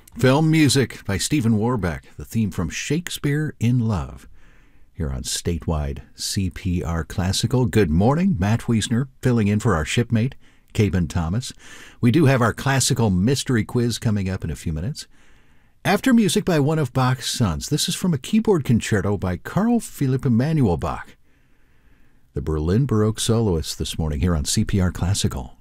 Film music by Stephen Warbeck, the theme from Shakespeare in Love, here on statewide CPR Classical. Good morning, Matt Wiesner, filling in for our shipmate, Caben Thomas. We do have our classical mystery quiz coming up in a few minutes. After music by one of Bach's sons, this is from a keyboard concerto by Carl Philipp Emanuel Bach, the Berlin Baroque soloist, this morning here on CPR Classical.